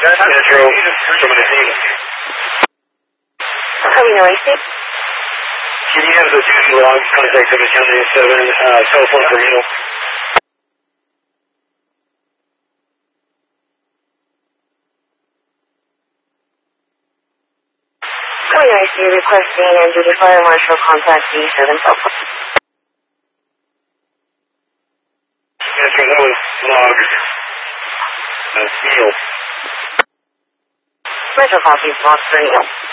That's Metro from the team. Reno AC. Can you have the duty logs, contact of County 7, telephone for Reno? Reno AC requesting and duty fire marshal contact D7 telephone. Metro, that was log. Neil. Metro copies, log for Neil.